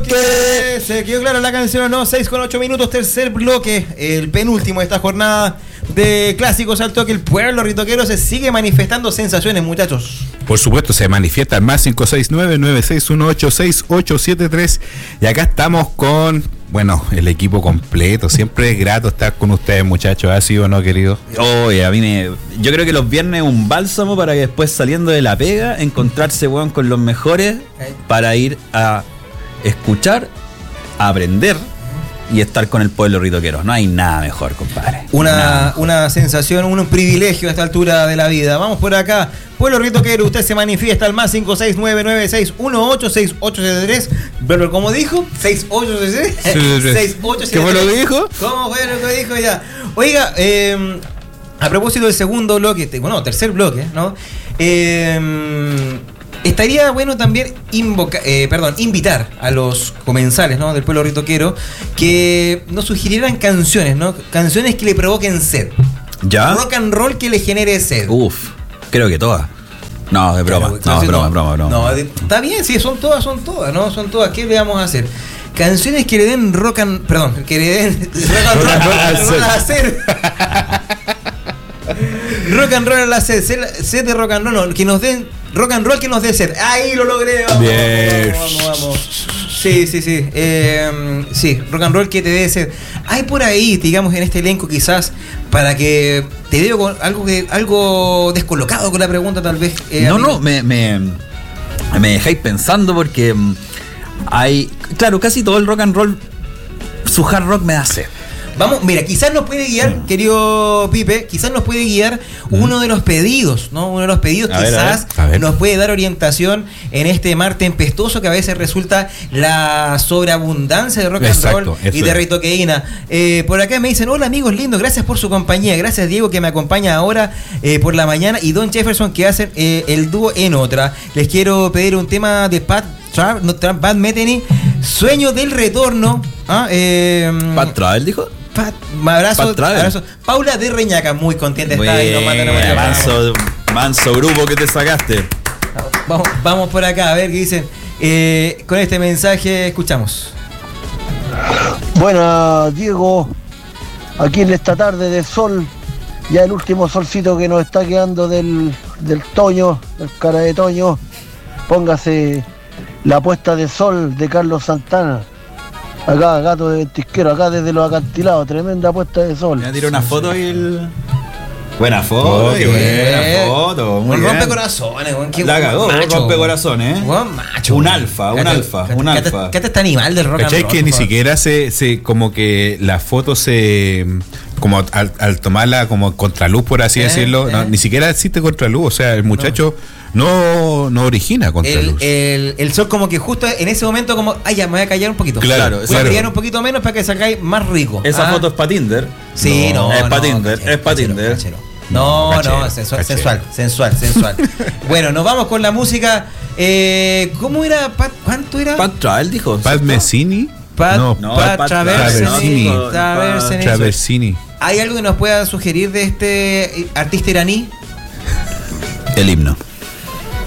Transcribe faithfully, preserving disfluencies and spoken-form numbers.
bloque. Se quedó clara la canción, ¿no? seis con ocho minutos, tercer bloque, el penúltimo de esta jornada de Clásicos al Toque. El pueblo ritoquero se sigue manifestando sensaciones, muchachos. Por supuesto, se manifiesta al más cinco seis nueve, nueve seis uno ocho, seis ocho siete tres. Y acá estamos con, bueno, el equipo completo. Siempre es grato estar con ustedes, muchachos. ¿Ha sido o no, querido? Oye, a mí me... Yo creo que los viernes es un bálsamo para que después, saliendo de la pega, encontrarse, weón, con los mejores para ir a escuchar, a aprender y estar con el pueblo ritoquero. No hay nada mejor, compadre. Una, nada. una sensación, un privilegio a esta altura de la vida. Vamos por acá. Pueblo ritoquero, usted se manifiesta al más cinco seis nueve nueve seis uno ocho seis ocho siete tres. Pero ¿cómo dijo? seis ocho siete tres. seis ocho siete tres. ¿Qué fue lo que dijo? ¿Cómo fue lo que dijo ya? Oiga, eh, a propósito del segundo bloque, bueno, tercer bloque, ¿no? Eh... Estaría bueno también invoca, eh, perdón, invitar a los comensales, ¿no?, del pueblo ritoquero que nos sugirieran canciones, ¿no? Canciones que le provoquen sed. ¿Ya? Rock and roll que le genere sed. Uf, creo que todas. No, de broma. Claro, No, no, broma, broma, broma. No, de, está bien, sí, son todas, son todas, ¿no? Son todas. ¿Qué le vamos a hacer? Canciones que le den rock and... Perdón, que le den rock and roll a sed. Rock and roll a la sed, sed de rock and roll, no, que nos den rock and roll que nos dé sed. Ahí lo logré, vamos, Bien. vamos, vamos, vamos. Sí, sí, sí. Eh, sí, rock and roll que te dé sed. Hay por ahí, digamos, en este elenco quizás, para que te veo con algo que algo descolocado con la pregunta, tal vez. Eh, no, amigo. no, me, me, me dejáis pensando porque um, hay... Claro, casi todo el rock and roll, su hard rock me da sed. Vamos, mira, quizás nos puede guiar, querido Pipe, quizás nos puede guiar uno de los pedidos, ¿no? Uno de los pedidos A ver, quizás a ver, a ver. nos puede dar orientación en este mar tempestuoso que a veces resulta la sobreabundancia de rock Exacto, and roll eso y de es. ritoqueína. Eh, por acá me dicen, hola amigos lindos, gracias por su compañía, gracias Diego que me acompaña ahora eh, por la mañana y Don Jefferson que hacen eh, el dúo en otra. Les quiero pedir un tema de Pat Tra- no, Tra- Pat Metheny, Sueño del Retorno. ¿Ah? Eh, ¿Pat Travel dijo? Pat, abrazo, Pat Travel. abrazo. Paula de Reñaca, muy contenta está ahí. Nos manda una Bueno, buena- manso, manso grupo que te sacaste. Vamos, vamos por acá a ver qué dicen. Eh, con este mensaje escuchamos. Buenas, Diego. Aquí en esta tarde de sol, ya el último solcito que nos está quedando del, del toño, del cara de toño. Póngase la puesta de sol de Carlos Santana. Acá, gato de ventisquero, acá desde los acantilados, tremenda puesta de sol. Me tiró una foto y el... Buena foto, Oh, qué buena foto. Muy Un bien. rompecorazones, weón. Qué La buen cagó, macho, rompecorazones, ¿eh? weón, macho. Un weón. alfa, un Cállate, alfa, cállate, un cállate, alfa. cállate este animal del rock and ¿Cachai? roll. Que ni por favor. siquiera se, se como que la foto se como al, al tomarla como contraluz, por así Eh, decirlo, eh. no, ni siquiera existe contraluz, o sea, el muchacho no, no origina El, contraluz. el, el sol como que justo en ese momento como, ay ya, me voy a callar un poquito. Claro, voy claro. a brillar un poquito menos para que salgáis más rico. Esa Ah. foto es para Tinder. Sí, no, es no, para Tinder, cachero, es para cachero, Tinder. cachero. No, Cachero, no, sensual, cachero. sensual, sensual, sensual. Bueno, nos vamos con la música. Eh, ¿Cómo era? Pat, ¿Cuánto era? Pat Travel dijo. Pat ¿cierto? Messini, Pat, no, no, Pat Pat Traversini. Traversini. Traversini. Traversini. ¿Hay algo que nos pueda sugerir de este artista iraní? El himno.